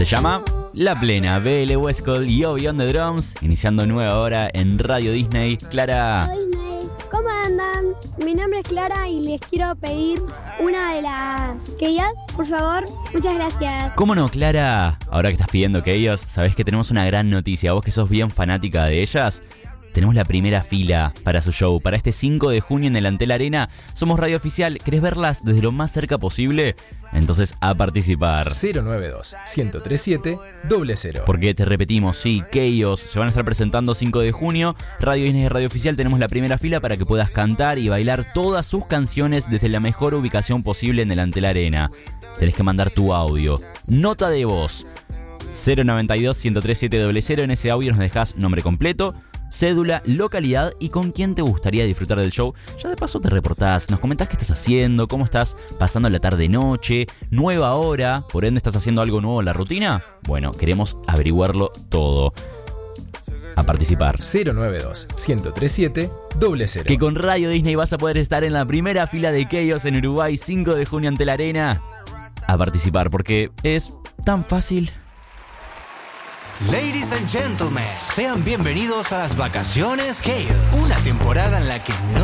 Se llama La Plena, B.L. Westcott y Obi on the Drums, iniciando nueva hora en Radio Disney. Clara. Disney, ¿cómo andan? Mi nombre es Clara y les quiero pedir una de las Keyas, por favor. Muchas gracias. ¿Cómo no, Clara? Ahora que estás pidiendo que ellos, sabés que tenemos una gran noticia. Vos que sos bien fanática de ellas, tenemos la primera fila para su show. Para este 5 de junio en el Antel Arena, somos radio oficial. ¿Querés verlas desde lo más cerca posible? Entonces a participar. 092-1037-00. Porque te repetimos, sí, Chaos se van a estar presentando 5 de junio. Radio Disney y Radio Oficial tenemos la primera fila para que puedas cantar y bailar todas sus canciones desde la mejor ubicación posible en el Antel Arena. Tenés que mandar tu audio, nota de voz, 092-1037-00. En ese audio nos dejás nombre completo, cédula, localidad y con quién te gustaría disfrutar del show. Ya de paso te reportás, nos comentás qué estás haciendo, cómo estás pasando la tarde-noche, nueva hora, por ende estás haciendo algo nuevo en la rutina. Bueno, queremos averiguarlo todo. A participar. 092-1037-00. Que con Radio Disney vas a poder estar en la primera fila de Chaos en Uruguay, 5 de junio ante la arena. A participar, porque es tan fácil. Ladies and gentlemen, sean bienvenidos a las vacaciones Chaos, una temporada en la que no